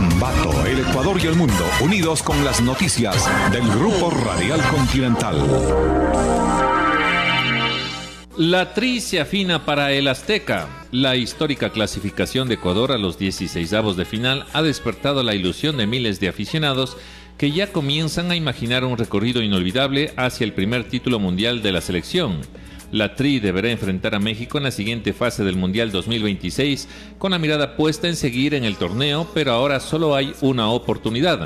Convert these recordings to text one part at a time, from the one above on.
Ambato, el Ecuador y el mundo, unidos con las noticias del Grupo Radial Continental. La tri se afina para el Azteca. La histórica clasificación de Ecuador a los 16avos de final ha despertado la ilusión de miles de aficionados que ya comienzan a imaginar un recorrido inolvidable hacia el primer título mundial de la selección. La tri deberá enfrentar a México en la siguiente fase del Mundial 2026 con la mirada puesta en seguir en el torneo, pero ahora solo hay una oportunidad.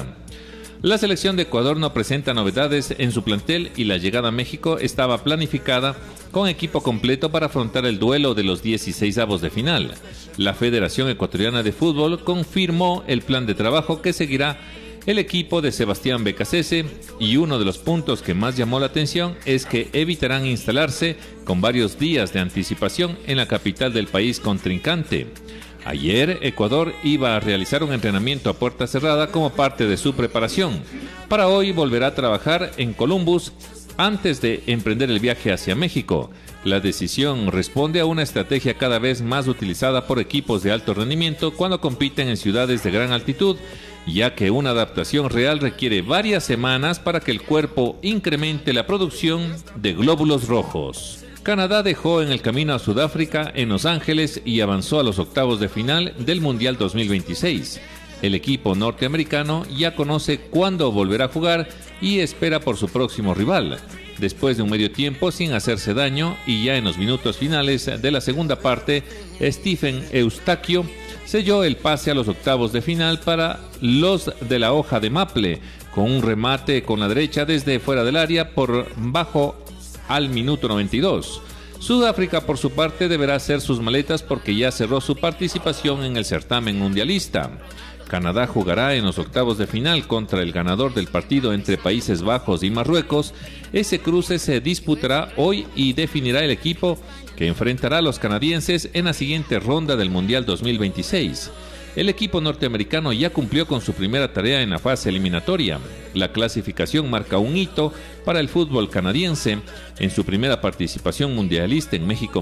La selección de Ecuador no presenta novedades en su plantel y la llegada a México estaba planificada con equipo completo para afrontar el duelo de los 16avos de final. La Federación Ecuatoriana de Fútbol confirmó el plan de trabajo que seguirá el equipo de Sebastián Becasese, y uno de los puntos que más llamó la atención es que evitarán instalarse con varios días de anticipación en la capital del país contrincante. Ayer, Ecuador iba a realizar un entrenamiento a puerta cerrada como parte de su preparación. Para hoy volverá a trabajar en Columbus antes de emprender el viaje hacia México. La decisión responde a una estrategia cada vez más utilizada por equipos de alto rendimiento cuando compiten en ciudades de gran altitud, ya que una adaptación real requiere varias semanas para que el cuerpo incremente la producción de glóbulos rojos. Canadá dejó en el camino a Sudáfrica en Los Ángeles y avanzó a los octavos de final del Mundial 2026. El equipo norteamericano ya conoce cuándo volverá a jugar y espera por su próximo rival. Después de un medio tiempo sin hacerse daño y ya en los minutos finales de la segunda parte, Stephen Eustaquio selló el pase a los octavos de final para los de la hoja de maple, con un remate con la derecha desde fuera del área por bajo al minuto 92. Sudáfrica, por su parte, deberá hacer sus maletas porque ya cerró su participación en el certamen mundialista. Canadá jugará en los octavos de final contra el ganador del partido entre Países Bajos y Marruecos. Ese cruce se disputará hoy y definirá el equipo que enfrentará a los canadienses en la siguiente ronda del Mundial 2026. El equipo norteamericano ya cumplió con su primera tarea en la fase eliminatoria. La clasificación marca un hito para el fútbol canadiense. En su primera participación mundialista en México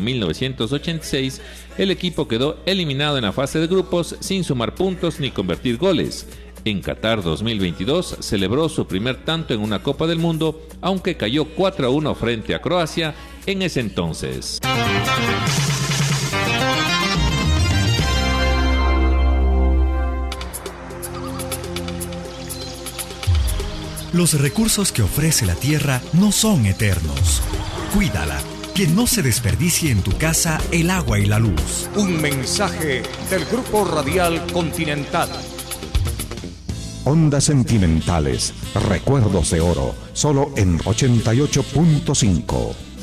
1986, el equipo quedó eliminado en la fase de grupos sin sumar puntos ni convertir goles. En Qatar 2022 celebró su primer tanto en una Copa del Mundo, aunque cayó 4-1 frente a Croacia en ese entonces. Los recursos que ofrece la tierra no son eternos. Cuídala, que no se desperdicie en tu casa el agua y la luz. Un mensaje del Grupo Radial Continental. Ondas Sentimentales, recuerdos de oro, solo en 88.5.